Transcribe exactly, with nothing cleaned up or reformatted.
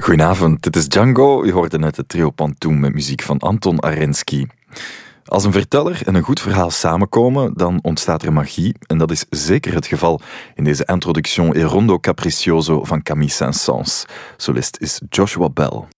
Goedenavond, dit is Django. U hoorde net het trio Pantoum met muziek van Anton Arensky. Als een verteller en een goed verhaal samenkomen, dan ontstaat er magie. En dat is zeker het geval in deze introduction E Rondo Capriccioso van Camille Saint-Saëns. Solist is Joshua Bell.